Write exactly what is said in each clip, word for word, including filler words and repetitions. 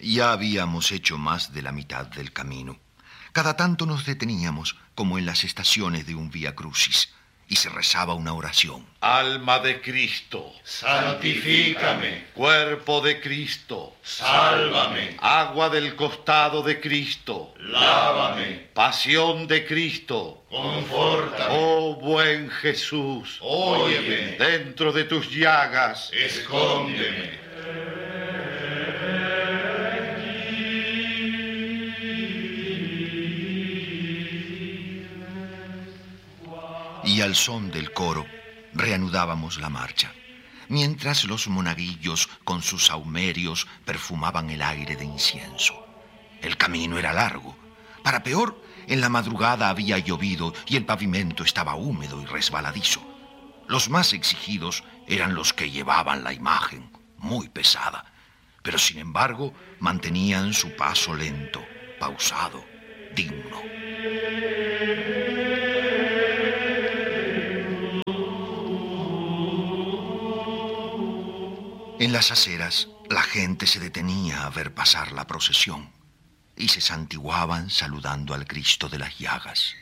Ya habíamos hecho más de la mitad del camino. Cada tanto nos deteníamos, como en las estaciones de un Vía Crucis, y se rezaba una oración. Alma de Cristo, santifícame. Cuerpo de Cristo, sálvame. Agua del costado de Cristo, lávame. Pasión de Cristo, confórtame. Oh buen Jesús, óyeme. Dentro de tus llagas, escóndeme. Y al son del coro reanudábamos la marcha, mientras los monaguillos con sus saumerios perfumaban el aire de incienso. El camino era largo. Para peor, en la madrugada había llovido y el pavimento estaba húmedo y resbaladizo. Los más exigidos eran los que llevaban la imagen, muy pesada, pero sin embargo mantenían su paso lento, pausado, digno. En las aceras, la gente se detenía a ver pasar la procesión y se santiguaban saludando al Cristo de las Llagas.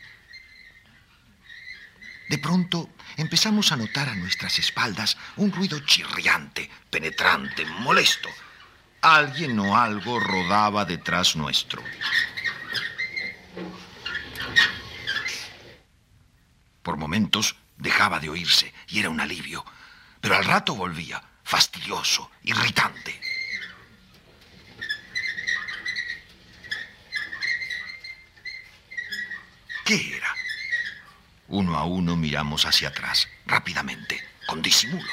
De pronto, empezamos a notar a nuestras espaldas un ruido chirriante, penetrante, molesto. Alguien o algo rodaba detrás nuestro. Por momentos dejaba de oírse y era un alivio, pero al rato volvía, fastidioso, irritante. ¿Qué era? Uno a uno miramos hacia atrás, rápidamente, con disimulo.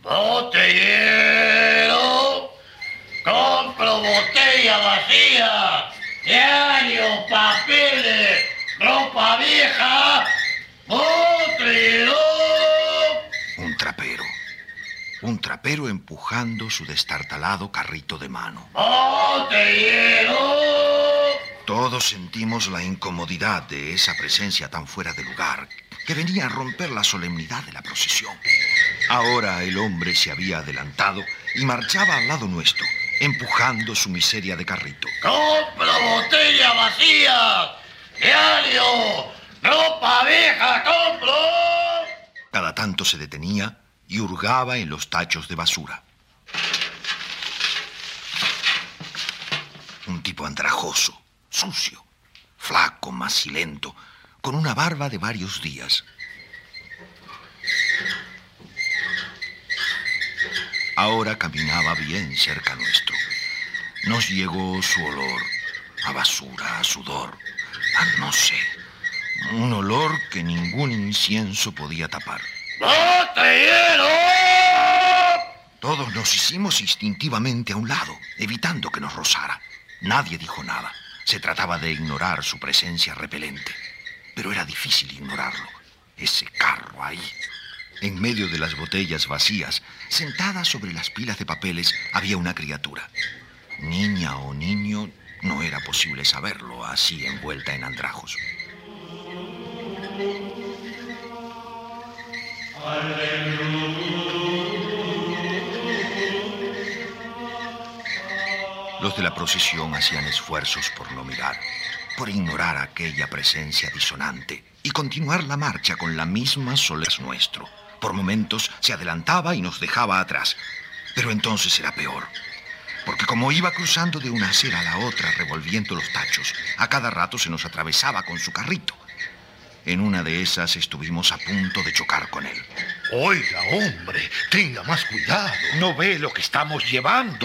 ¡Botellero! ¡Compro botella vacía! ¡Diario, papeles, ropa vieja! ¡Botellero! Un trapero. Un trapero empujando su destartalado carrito de mano. ¡Botellero! Todos sentimos la incomodidad de esa presencia tan fuera de lugar que venía a romper la solemnidad de la procesión. Ahora el hombre se había adelantado y marchaba al lado nuestro, empujando su miseria de carrito. ¡Compro botella vacía! ¡Diario! ¡Ropa vieja, compro! Cada tanto se detenía y hurgaba en los tachos de basura. Un tipo andrajoso, sucio, flaco, macilento, con una barba de varios días. Ahora caminaba bien cerca nuestro. Nos llegó su olor, a basura, a sudor, a no sé, un olor que ningún incienso podía tapar. ¡Botellero! Todos nos hicimos instintivamente a un lado, evitando que nos rozara. Nadie dijo nada. Se trataba de ignorar su presencia repelente. Pero era difícil ignorarlo. Ese carro ahí. En medio de las botellas vacías, sentada sobre las pilas de papeles, había una criatura. Niña o niño, no era posible saberlo, así envuelta en andrajos. Los de la procesión hacían esfuerzos por no mirar, por ignorar aquella presencia disonante y continuar la marcha con la misma soledad nuestro. Por momentos se adelantaba y nos dejaba atrás, pero entonces era peor, porque como iba cruzando de una acera a la otra revolviendo los tachos, a cada rato se nos atravesaba con su carrito. En una de esas estuvimos a punto de chocar con él. Oiga, hombre, tenga más cuidado. ¿No ve lo que estamos llevando?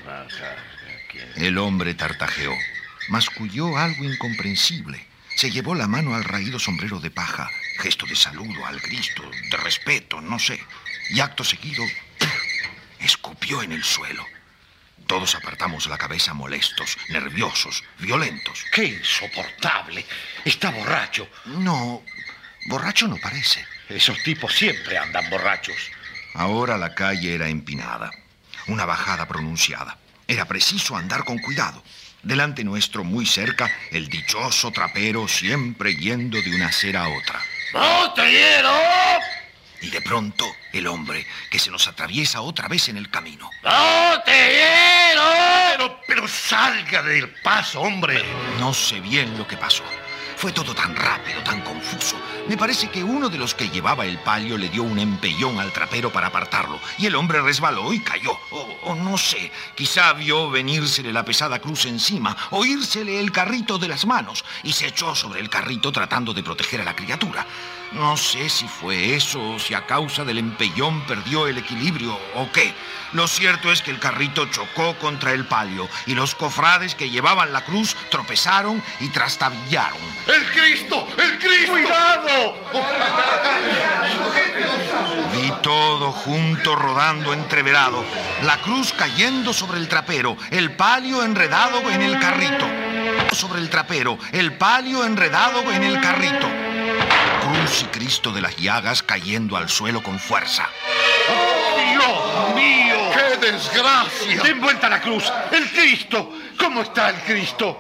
El hombre tartajeó, masculló algo incomprensible. Se llevó la mano al raído sombrero de paja, gesto de saludo al Cristo, de respeto, no sé. Y acto seguido, escupió en el suelo. Todos apartamos la cabeza molestos, nerviosos, violentos. ¡Qué insoportable! Está borracho. No, borracho no parece. Esos tipos siempre andan borrachos. Ahora la calle era empinada, una bajada pronunciada. Era preciso andar con cuidado. Delante nuestro, muy cerca, el dichoso trapero siempre yendo de una acera a otra. ¡Botellero! Y de pronto, el hombre que se nos atraviesa otra vez en el camino. ¡Botellero! Pero, pero salga Dale el paso, hombre. No sé bien lo que pasó. Fue todo tan rápido, tan confuso. Me parece que uno de los que llevaba el palio le dio un empellón al trapero para apartarlo, y el hombre resbaló y cayó. O, o no sé, quizá vio venírsele la pesada cruz encima, o írsele el carrito de las manos, y se echó sobre el carrito tratando de proteger a la criatura. No sé si fue eso, o si a causa del empellón perdió el equilibrio, o qué. Lo cierto es que el carrito chocó contra el palio, y los cofrades que llevaban la cruz tropezaron y trastabillaron. ¡El Cristo! ¡El Cristo! ¡Cuidado! Vi todo junto rodando entreverado, la cruz cayendo sobre el trapero, el palio enredado en el carrito. Sobre el trapero, el palio enredado en el carrito. Cruz y Cristo de las llagas cayendo al suelo con fuerza. ¡Dios mío! ¡Qué desgracia! ¡Den vuelta la cruz! ¡El Cristo! ¿Cómo está el Cristo?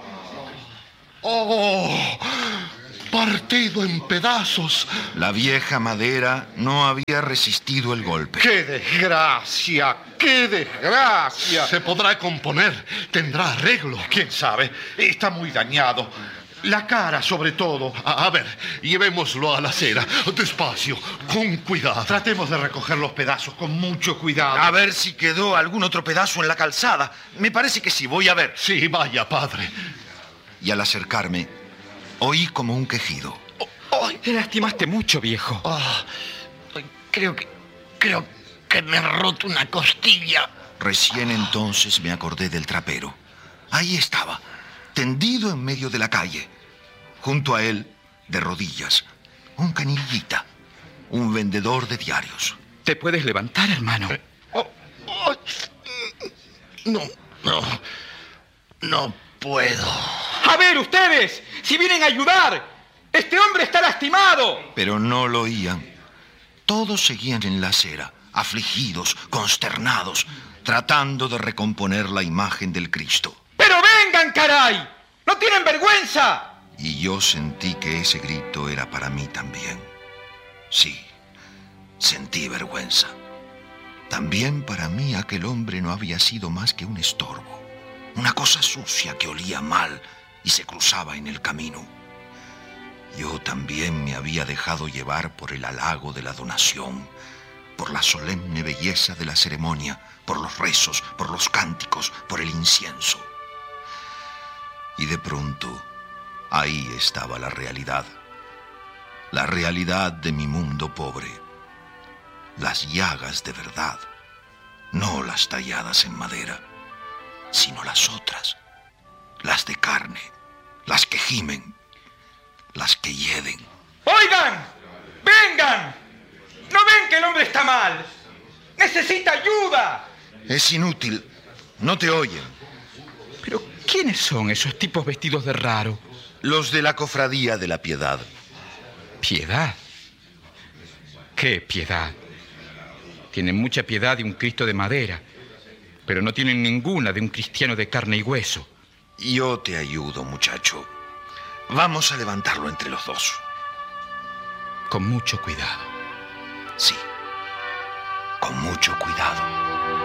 ¡Oh! Partido en pedazos. La vieja madera no había resistido el golpe. ¡Qué desgracia! ¡Qué desgracia! Se podrá componer. Tendrá arreglo. ¿Quién sabe? Está muy dañado. La cara, sobre todo. A, a ver, llevémoslo a la acera. Despacio, con cuidado. Tratemos de recoger los pedazos con mucho cuidado. A ver si quedó algún otro pedazo en la calzada. Me parece que sí, voy a ver. Sí, vaya, padre. Y al acercarme, oí como un quejido. Te lastimaste mucho, viejo. Oh, creo que... Creo que me he roto una costilla. Recién entonces me acordé del trapero. Ahí estaba, tendido en medio de la calle. Junto a él, de rodillas, un canillita, un vendedor de diarios. ¿Te puedes levantar, hermano? Oh, oh, no, no, no puedo. A ver, ustedes, si vienen a ayudar. Este hombre está lastimado. Pero no lo oían. Todos seguían en la acera, afligidos, consternados, tratando de recomponer la imagen del Cristo. ¡Pero vengan, caray! ¡No tienen vergüenza! Y yo sentí que ese grito era para mí también. Sí, sentí vergüenza. También para mí aquel hombre no había sido más que un estorbo, una cosa sucia que olía mal y se cruzaba en el camino. Yo también me había dejado llevar por el halago de la donación, por la solemne belleza de la ceremonia, por los rezos, por los cánticos, por el incienso. Y de pronto, ahí estaba la realidad. La realidad de mi mundo pobre. Las llagas de verdad. No las talladas en madera, sino las otras. Las de carne. Las que gimen. Las que hieden. ¡Oigan! ¡Vengan! ¿No ven que el hombre está mal? ¡Necesita ayuda! Es inútil. No te oyen. ¿Pero quiénes son esos tipos vestidos de raro? Los de la Cofradía de la Piedad. ¿Piedad? ¿Qué piedad? Tienen mucha piedad de un Cristo de madera, pero no tienen ninguna de un cristiano de carne y hueso. Yo te ayudo, muchacho. Vamos a levantarlo entre los dos. Con mucho cuidado. Sí, con mucho cuidado.